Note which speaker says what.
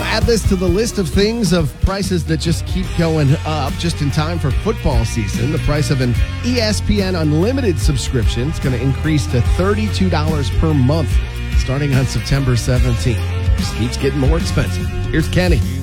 Speaker 1: add this to the list of things of prices that just keep going up just in time for football season. The price of an ESPN Unlimited subscription is going to increase to $32 per month starting on September 17th. Just keeps getting more expensive. Here's Kenny.